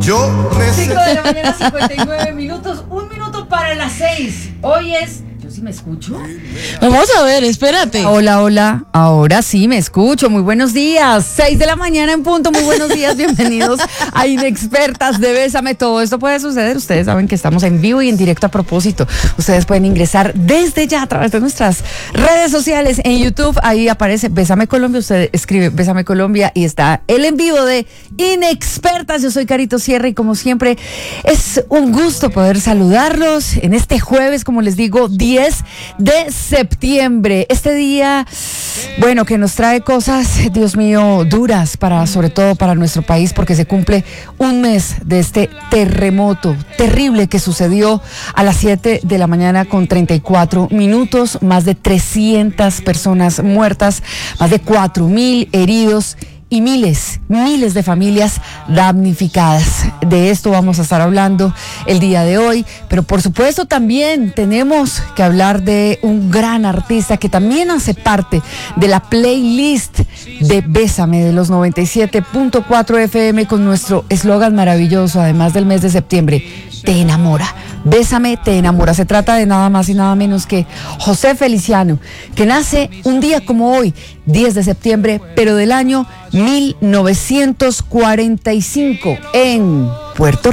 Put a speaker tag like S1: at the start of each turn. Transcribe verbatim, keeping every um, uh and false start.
S1: Yo
S2: cinco de la mañana, cincuenta y nueve minutos, un minuto para las seis. Hoy es... ¿Yo sí me escucho?
S3: Vamos a ver, espérate.
S2: Hola, hola, ahora sí me escucho. Muy buenos días, seis de la mañana en punto. Muy buenos días, bienvenidos a Inexpertas de Bésame. Todo esto puede suceder. Ustedes saben que estamos en vivo y en directo. A propósito, ustedes pueden ingresar desde ya a través de nuestras redes sociales. En YouTube, ahí aparece Bésame Colombia. Usted escribe Bésame Colombia y está el en vivo de Inexpertas. Yo soy Carito Sierra y como siempre es un gusto poder saludarlos en este jueves, como les digo, diez de septiembre. Este día, bueno, que nos trae cosas, Dios mío, duras para, sobre todo para nuestro país, porque se cumple un mes de este terremoto terrible que sucedió a las siete de la mañana con treinta y cuatro minutos, más de trescientas personas muertas, más de cuatro mil heridos y miles, miles de familias damnificadas. De esto vamos a estar hablando el día de hoy, pero por supuesto también tenemos que hablar de un gran artista que también hace parte de la playlist de Bésame de los noventa y siete punto cuatro F M con nuestro eslogan maravilloso, además del mes de septiembre, Te enamora. Bésame, te enamora. Se trata de nada más y nada menos que José Feliciano, que nace un día como hoy, diez de septiembre, pero del año mil novecientos cuarenta y cinco en Puerto Rico.